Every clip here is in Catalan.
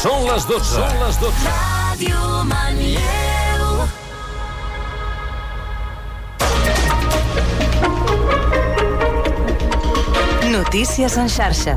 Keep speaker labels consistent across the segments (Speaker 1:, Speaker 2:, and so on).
Speaker 1: Són les 12.
Speaker 2: Ràdio Manlleu. Notícies en xarxa.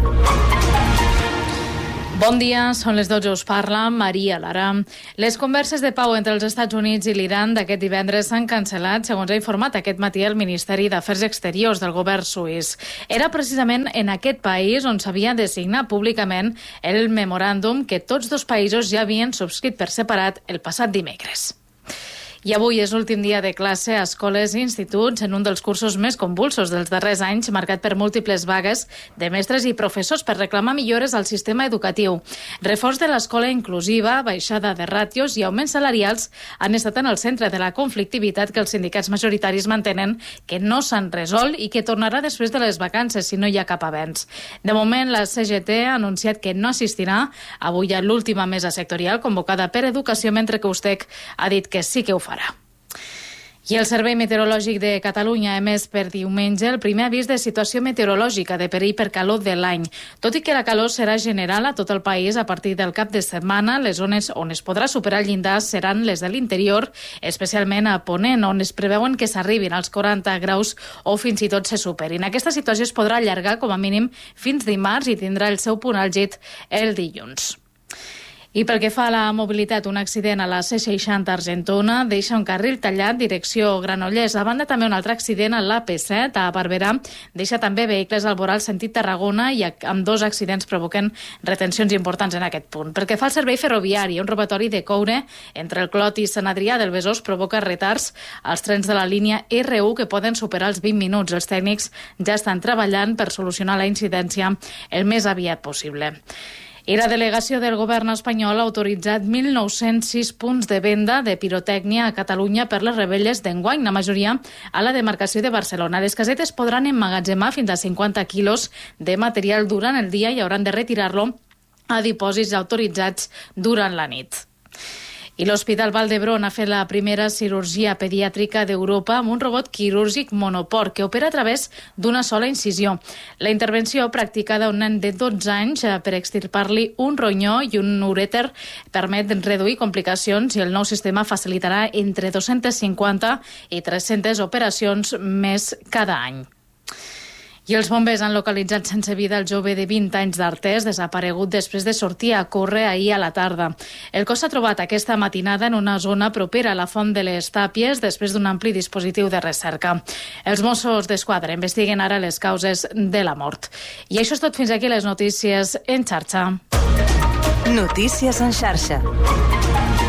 Speaker 3: Bon dia, són les 12, us parla Maria Lara. Les converses de pau entre els Estats Units i l'Iran d'aquest divendres s'han cancel·lat, segons ha informat aquest matí el Ministeri d'Afers Exteriors del govern suís. Era precisament en aquest país on s'havia de signar públicament el memoràndum que tots dos països ja havien subscrit per separat el passat dimecres. I avui és l'últim dia de classe a escoles i instituts en un dels cursos més convulsos dels darrers anys, marcat per múltiples vagues de mestres i professors per reclamar millores al sistema educatiu. Reforç de l'escola inclusiva, baixada de ràtios i augments salarials han estat en el centre de la conflictivitat que els sindicats majoritaris mantenen que no s'han resolt i que tornarà després de les vacances si no hi ha cap avenç. De moment, la CGT ha anunciat que no assistirà avui a l'última mesa sectorial convocada per Educació, mentre que USTEC ha dit que sí que ho farà. I el Servei Meteorològic de Catalunya ha emès per diumenge el primer avís de situació meteorològica de perill per calor de l'any. Tot i que la calor serà general a tot el país a partir del cap de setmana, les zones on es podrà superar el llindar seran les de l'interior, especialment a Ponent, on es preveuen que s'arribin als 40 graus o fins i tot se superin. Aquesta situació es podrà allargar com a mínim fins dimarts i tindrà el seu punt àlgid el dilluns. I pel que fa a la mobilitat, un accident a la C60 Argentona deixa un carril tallat direcció Granollers. A banda, també un altre accident a l'AP7 a Barberà deixa també vehicles al voral sentit Tarragona i amb dos accidents provoquen retencions importants en aquest punt. Pel que fa al servei ferroviari, un robatori de coure entre el Clot i Sant Adrià del Besòs provoca retards als trens de la línia R1 que poden superar els 20 minuts. Els tècnics ja estan treballant per solucionar la incidència el més aviat possible. I la delegació del govern espanyol ha autoritzat 1.906 punts de venda de pirotècnia a Catalunya per les rebelles d'enguany, la majoria a la demarcació de Barcelona. Les casetes podran emmagatzemar fins a 50 quilos de material durant el dia i hauran de retirar-lo a dipòsits autoritzats durant la nit. I l'Hospital Vall d'Hebron ha fet la primera cirurgia pediàtrica d'Europa amb un robot quirúrgic monoport que opera a través d'una sola incisió. La intervenció practicada a un nen de 12 anys per extirpar-li un ronyó i un urèter permet reduir complicacions i el nou sistema facilitarà entre 250 i 300 operacions més cada any. I els bombers han localitzat sense vida el jove de 20 anys d'Artés, desaparegut després de sortir a córrer ahir a la tarda. El cos s'ha trobat aquesta matinada en una zona propera a la Font de les Tàpies després d'un ampli dispositiu de recerca. Els Mossos d'Esquadra investiguen ara les causes de la mort. I això és tot, fins aquí les notícies en xarxa.
Speaker 2: Notícies en xarxa.